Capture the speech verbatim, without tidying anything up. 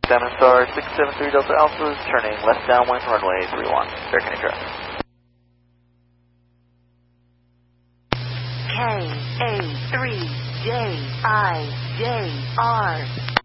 Diamond Star six seven three Delta Alpha is turning left downwind runway three one. American Aircraft. K A three J I J R.